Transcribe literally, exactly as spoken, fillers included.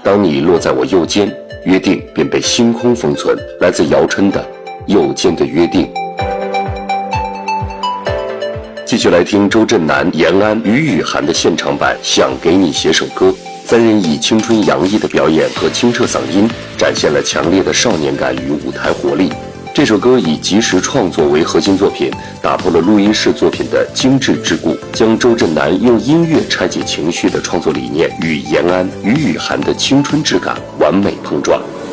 当你落在我右肩，约定便被星空封存。来自姚春的《右肩的约定》。继续来听周震南、延安、于雨涵的现场版《想给你写首歌》。三人以青春洋溢的表演和清澈嗓音，展现了强烈的少年感与舞台活力。这首歌以即时创作为核心作品，打破了录音室作品的精致桎梏，将周震南用音乐拆解情绪的创作理念与延安、于雨涵的青春质感完美碰撞。